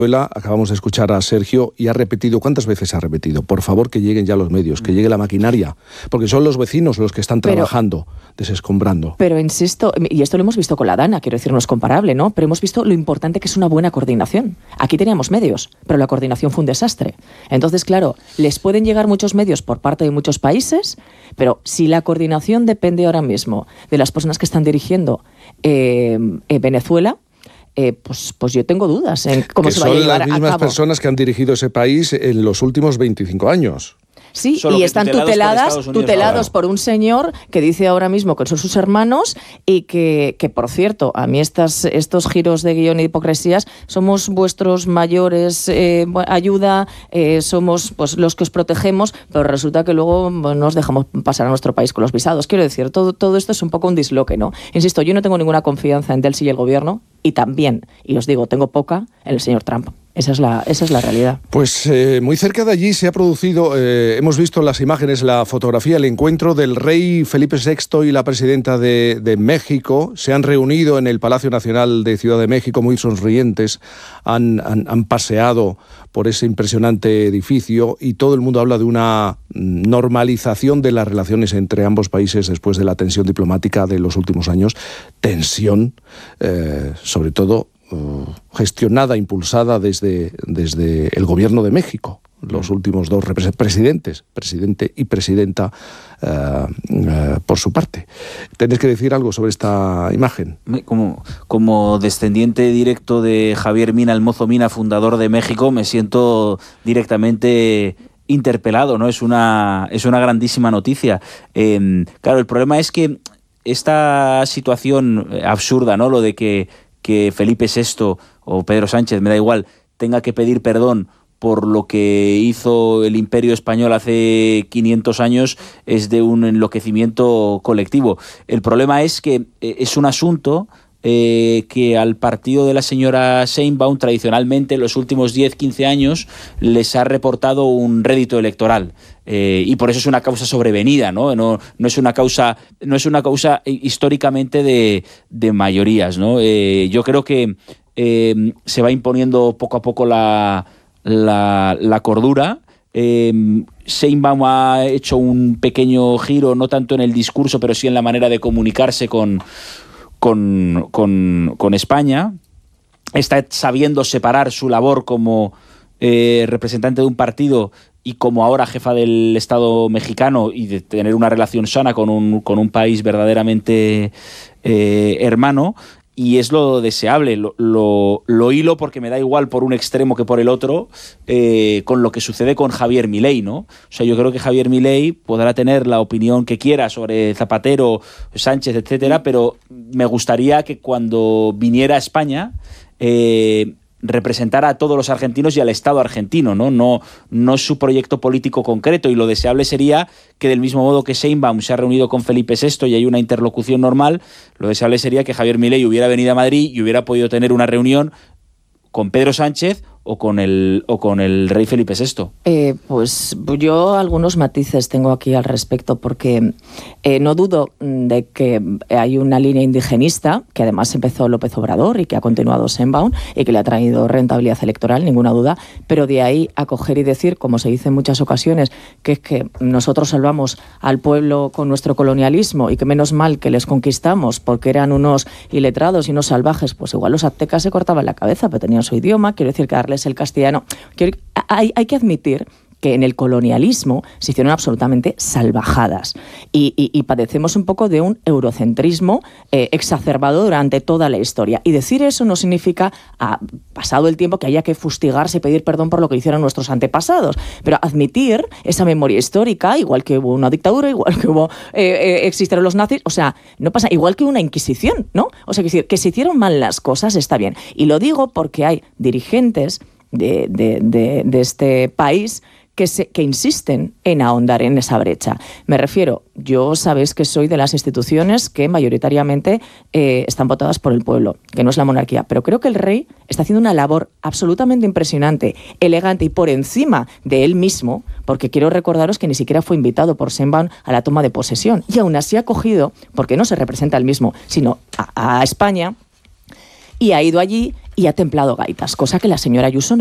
Acabamos de escuchar a Sergio y ha repetido, ¿cuántas veces ha repetido? Por favor, que lleguen ya los medios, que llegue la maquinaria, porque son los vecinos los que están trabajando, desescombrando. Pero insisto, y esto lo hemos visto con la Dana, quiero decir, no es comparable, ¿no? Pero hemos visto lo importante que es una buena coordinación. Aquí teníamos medios, pero la coordinación fue un desastre. Entonces, claro, les pueden llegar muchos medios por parte de muchos países, pero si la coordinación depende ahora mismo de las personas que están dirigiendo Venezuela, pues yo tengo dudas en cómo se va a llevar a cabo. Son las mismas personas que han dirigido ese país en los últimos 25 años. Sí, solo y están tutelados por un señor que dice ahora mismo que son sus hermanos y que por cierto, a mí estos giros de guión y hipocresías, somos vuestros mayores, ayuda, somos pues los que os protegemos, pero resulta que luego no os dejamos pasar a nuestro país con los visados. Quiero decir, todo esto es un poco un disloque, ¿no? Insisto, yo no tengo ninguna confianza en Delcy y el gobierno, y también, y os digo, tengo poca en el señor Trump. Esa es la realidad. Pues muy cerca de allí se ha producido, hemos visto las imágenes, la fotografía, el encuentro del rey Felipe VI y la presidenta de México. Se han reunido en el Palacio Nacional de Ciudad de México, muy sonrientes, han paseado por ese impresionante edificio y todo el mundo habla de una normalización de las relaciones entre ambos países después de la tensión diplomática de los últimos años. Tensión, sobre todo, gestionada, impulsada desde el gobierno de México, los últimos dos presidentes, presidente y presidenta, por su parte. ¿Tenéis que decir algo sobre esta imagen? Como descendiente directo de Javier Mina, el Mozo Mina, fundador de México, me siento directamente interpelado, ¿no? Es una grandísima noticia. Claro, el problema es que esta situación absurda, ¿no? Lo de que Felipe VI o Pedro Sánchez, me da igual, tenga que pedir perdón por lo que hizo el Imperio Español hace 500 años, es de un enloquecimiento colectivo. El problema es que es un asunto que al partido de la señora Sheinbaum tradicionalmente en los últimos 10-15 años les ha reportado un rédito electoral. Y por eso es una causa sobrevenida, ¿no? No es una causa históricamente de mayorías, ¿no? Yo creo que se va imponiendo poco a poco la cordura. Sheinbaum ha hecho un pequeño giro, no tanto en el discurso, pero sí en la manera de comunicarse con España. Está sabiendo separar su labor como representante de un partido y como ahora jefa del Estado mexicano y de tener una relación sana con un país verdaderamente hermano, y es lo deseable. Lo hilo porque me da igual por un extremo que por el otro, con lo que sucede con Javier Milei, ¿no? O sea, yo creo que Javier Milei podrá tener la opinión que quiera sobre Zapatero, Sánchez, etcétera, pero me gustaría que cuando viniera a España representar a todos los argentinos y al Estado argentino, ¿no? No su proyecto político concreto, y lo deseable sería que del mismo modo que Sheinbaum se ha reunido con Felipe VI y hay una interlocución normal, lo deseable sería que Javier Milei hubiera venido a Madrid y hubiera podido tener una reunión con Pedro Sánchez o con el rey Felipe VI. Pues yo algunos matices tengo aquí al respecto, porque no dudo de que hay una línea indigenista, que además empezó López Obrador y que ha continuado Sheinbaum y que le ha traído rentabilidad electoral, ninguna duda, pero de ahí a coger y decir, como se dice en muchas ocasiones, que es que nosotros salvamos al pueblo con nuestro colonialismo y que menos mal que les conquistamos porque eran unos iletrados y unos salvajes, pues igual los aztecas se cortaban la cabeza, pero tenían su idioma, quiero decir que darles el castellano. Hay que admitir que en el colonialismo se hicieron absolutamente salvajadas y padecemos un poco de un eurocentrismo exacerbado durante toda la historia. Y decir eso no significa, pasado el tiempo, que haya que fustigarse y pedir perdón por lo que hicieron nuestros antepasados, pero admitir esa memoria histórica, igual que hubo una dictadura, igual que existieron los nazis, o sea, no pasa, igual que una inquisición, ¿no? O sea, que se hicieron mal las cosas, está bien. Y lo digo porque hay dirigentes de este país que insisten en ahondar en esa brecha. Me refiero, yo sabéis que soy de las instituciones que mayoritariamente están votadas por el pueblo, que no es la monarquía, pero creo que el rey está haciendo una labor absolutamente impresionante, elegante y por encima de él mismo, porque quiero recordaros que ni siquiera fue invitado por Sheinbaum a la toma de posesión, y aún así ha cogido, porque no se representa él mismo, sino a España, y ha ido allí y ha templado gaitas, cosa que la señora Ayuso